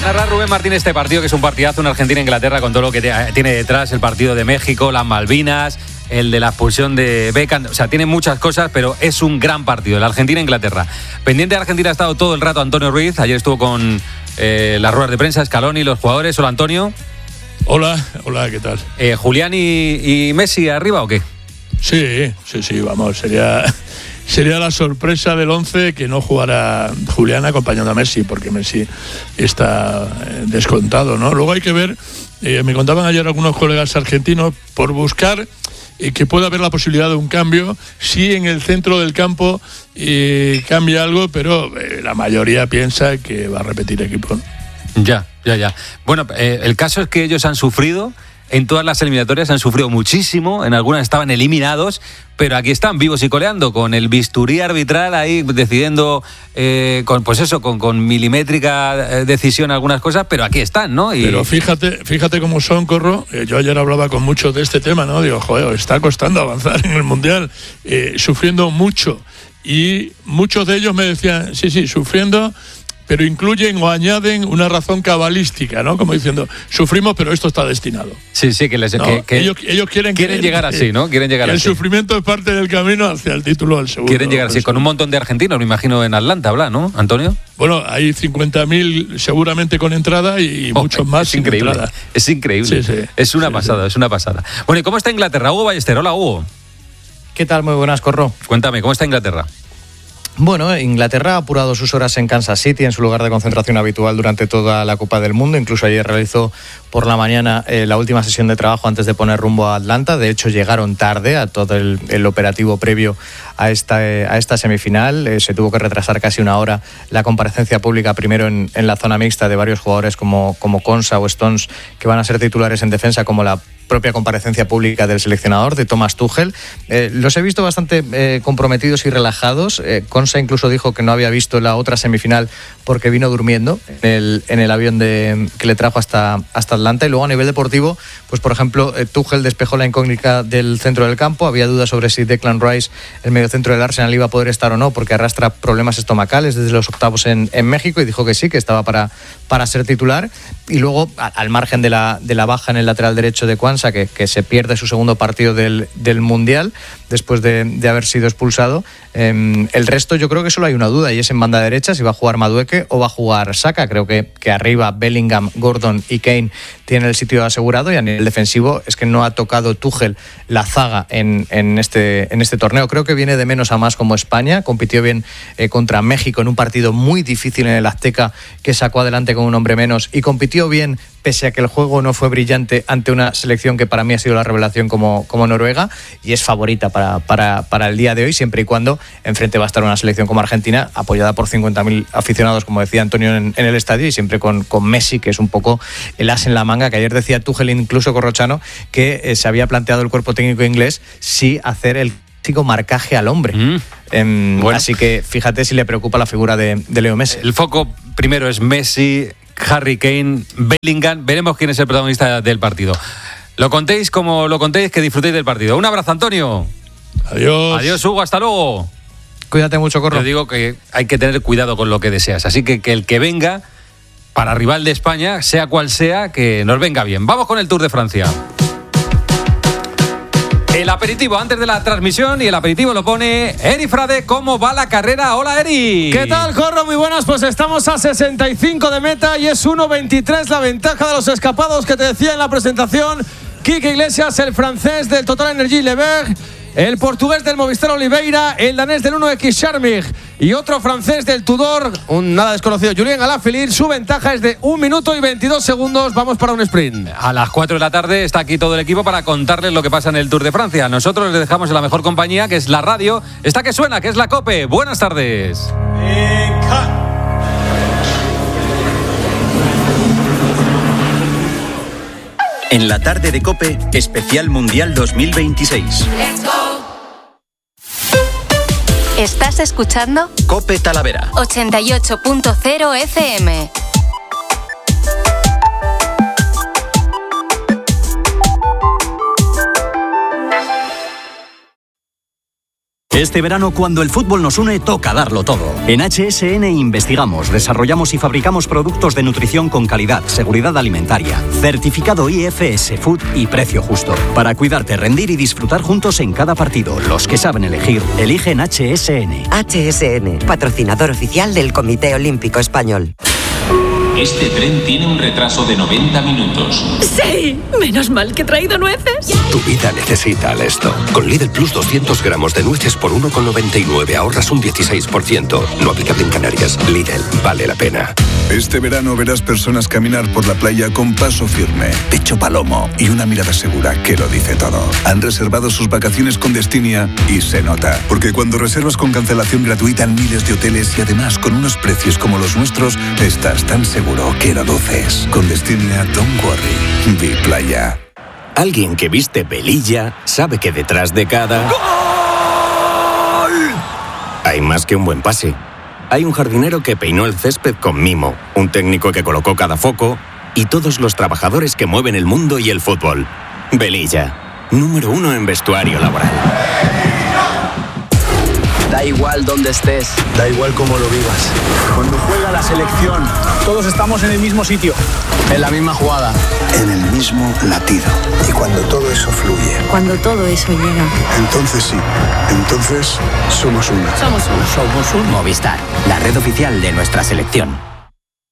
narrar Rubén Martín este partido, que es un partidazo, una Argentina-Inglaterra, con todo lo que tiene detrás, el partido de México, las Malvinas, el de la expulsión de Beckham, o sea, tiene muchas cosas, pero es un gran partido, el Argentina-Inglaterra. Pendiente de Argentina ha estado todo el rato Antonio Ruiz, ayer estuvo con las ruedas de prensa, Scaloni, los jugadores. Hola, Antonio. Hola, ¿qué tal? ¿Julián y Messi arriba o qué? Sí, vamos, sería la sorpresa del 11 que no jugara Julián acompañando a Messi, porque Messi está descontado, ¿no? Luego hay que ver, me contaban ayer algunos colegas argentinos, por buscar que pueda haber la posibilidad de un cambio, sí en el centro del campo cambia algo, pero la mayoría piensa que va a repetir equipo, ¿no? Ya. Bueno, el caso es que ellos han sufrido. En todas las eliminatorias han sufrido muchísimo, en algunas estaban eliminados, pero aquí están vivos y coleando, con el bisturí arbitral ahí decidiendo con milimétrica decisión algunas cosas, pero aquí están, ¿no? Pero fíjate cómo son, Corro. Yo ayer hablaba con muchos de este tema, ¿no? Digo, joder, está costando avanzar en el Mundial, sufriendo mucho. Y muchos de ellos me decían, sí, sufriendo, pero incluyen o añaden una razón cabalística, ¿no? Como diciendo, sufrimos, pero esto está destinado. Sí, que ellos quieren llegar así, ¿no? Quieren llegar así. El sufrimiento es parte del camino hacia el título del segundo. Quieren llegar así, con un montón de argentinos, me imagino, en Atlanta, habla, ¿no, Antonio? Bueno, hay 50.000 seguramente con entrada y muchos más sin entrada. Es increíble. Sí. Es una pasada. Bueno, ¿y cómo está Inglaterra? Hugo Ballester, hola, Hugo. ¿Qué tal? Muy buenas, Corro. Cuéntame, ¿cómo está Inglaterra? Bueno, Inglaterra ha apurado sus horas en Kansas City, en su lugar de concentración habitual durante toda la Copa del Mundo. Incluso ayer realizó por la mañana la última sesión de trabajo antes de poner rumbo a Atlanta. De hecho, llegaron tarde a todo el operativo previo a esta semifinal. Se tuvo que retrasar casi una hora la comparecencia pública, primero en la zona mixta de varios jugadores como Konsa o Stones, que van a ser titulares en defensa, como la propia comparecencia pública del seleccionador, de Thomas Tuchel. Los he visto bastante comprometidos y relajados. Konsa incluso dijo que no había visto la otra semifinal porque vino durmiendo en el avión que le trajo hasta Atlanta. Y luego, a nivel deportivo, pues por ejemplo, Tuchel despejó la incógnita del centro del campo. Había dudas sobre si Declan Rice, el mediocentro del Arsenal, iba a poder estar o no, porque arrastra problemas estomacales desde los octavos en México, y dijo que sí, que estaba para ser titular. Y luego, al margen de la baja en el lateral derecho de Konsa, que se pierde su segundo partido del Mundial después de haber sido expulsado, el resto yo creo que solo hay una duda, y es en banda derecha, si va a jugar Madueke o va a jugar Saka. Creo que arriba Bellingham, Gordon y Kane tienen el sitio asegurado, y a nivel defensivo es que no ha tocado Tuchel la zaga en este torneo. Creo que viene de menos a más como España. Compitió bien contra México en un partido muy difícil en el Azteca, que sacó adelante con un hombre menos, y compitió bien pese a que el juego no fue brillante ante una selección que para mí ha sido la revelación como Noruega, y es favorita para el día de hoy, siempre y cuando enfrente va a estar una selección como Argentina, apoyada por 50.000 aficionados, como decía Antonio, en el estadio, y siempre con Messi, que es un poco el as en la manga, que ayer decía Tuchel, incluso Corrochano, que se había planteado el cuerpo técnico inglés sí hacer el marcaje al hombre. Bueno. Así que fíjate si le preocupa la figura de Leo Messi. El foco primero es Messi, Harry Kane, Bellingham. Veremos quién es el protagonista del partido. Lo contéis como lo contéis, que disfrutéis del partido. Un abrazo, Antonio. Adiós, Hugo, hasta luego. Cuídate mucho, Corro. Yo digo que hay que tener cuidado con lo que deseas, así que el que venga para rival de España, sea cual sea, que nos venga bien. Vamos con el Tour de Francia. El aperitivo antes de la transmisión, y el aperitivo lo pone Eri Frade. ¿Cómo va la carrera? Hola, Eri. ¿Qué tal, Corro? Muy buenas. Pues estamos a 65 de meta y es 1.23 la ventaja de los escapados que te decía en la presentación. Quique Iglesias, el francés del Total Energy Leberg, el portugués del Movistar Oliveira, el danés del 1X Charmig y otro francés del Tudor, un nada desconocido, Julien Alaphilippe. Su ventaja es de 1 minuto y 22 segundos. Vamos para un sprint. A las 4 de la tarde está aquí todo el equipo para contarles lo que pasa en el Tour de Francia. Nosotros les dejamos en la mejor compañía, que es la radio, esta que suena, que es la COPE. Buenas tardes. En la tarde de COPE, especial Mundial 2026. ¿Estás escuchando? COPE Talavera 88.0 FM. Este verano, cuando el fútbol nos une, toca darlo todo. En HSN investigamos, desarrollamos y fabricamos productos de nutrición con calidad, seguridad alimentaria, certificado IFS Food y precio justo. Para cuidarte, rendir y disfrutar juntos en cada partido. Los que saben elegir, eligen HSN. HSN, patrocinador oficial del Comité Olímpico Español. Este tren tiene un retraso de 90 minutos. ¡Sí! Menos mal que he traído nueces. Tu vida necesita Alesto. Con Lidl Plus 200 gramos de nueces por 1,99 ahorras un 16%. No aplicable en Canarias. Lidl, vale la pena. Este verano verás personas caminar por la playa con paso firme, pecho palomo y una mirada segura que lo dice todo. Han reservado sus vacaciones con Destinia y se nota. Porque cuando reservas con cancelación gratuita en miles de hoteles y además con unos precios como los nuestros, estás tan seguro que lo duces. Con Destinia, don't worry. Vi playa. Alguien que viste velilla sabe que detrás de cada ¡gol! Hay más que un buen pase. Hay un jardinero que peinó el césped con mimo, un técnico que colocó cada foco y todos los trabajadores que mueven el mundo y el fútbol. Velilla, número 1 en vestuario laboral. Da igual dónde estés, da igual cómo lo vivas. Cuando juega la selección, todos estamos en el mismo sitio, en la misma jugada, en el mismo latido. Y cuando todo eso fluye, cuando todo eso llega, entonces sí, entonces somos uno. Somos uno. Somos uno. Movistar, la red oficial de nuestra selección.